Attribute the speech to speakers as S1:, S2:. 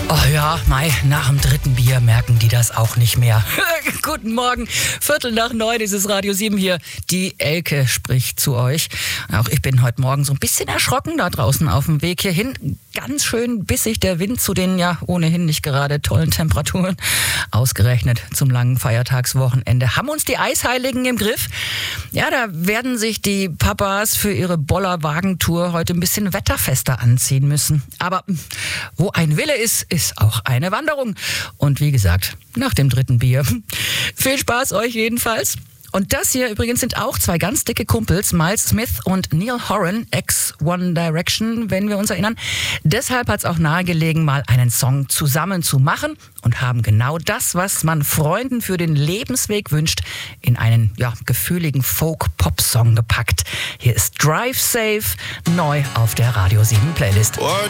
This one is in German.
S1: Oh ja, Mai, nach dem dritten Bier merken die das auch nicht mehr. Guten Morgen, 8:45 ist es Radio 7 hier. Die Elke spricht zu euch. Auch ich bin heute Morgen so ein bisschen erschrocken da draußen auf dem Weg hierhin. Ganz schön bissig der Wind zu den ja ohnehin nicht gerade tollen Temperaturen. Ausgerechnet zum langen Feiertagswochenende. Haben uns die Eisheiligen im Griff? Ja, da werden sich die Papas für ihre Bollerwagentour heute ein bisschen wetterfester anziehen müssen. Aber wo ein Wille ist auch eine Wanderung. Und wie gesagt, nach dem dritten Bier. Viel Spaß euch jedenfalls. Und das hier übrigens sind auch zwei ganz dicke Kumpels, Miles Smith und Neil Horan, ex-One Direction, wenn wir uns erinnern. Deshalb hat es auch nahegelegen, mal einen Song zusammen zu machen und haben genau das, was man Freunden für den Lebensweg wünscht, in einen gefühligen Folk-Pop-Song gepackt. Hier ist Drive Safe, neu auf der Radio 7 Playlist.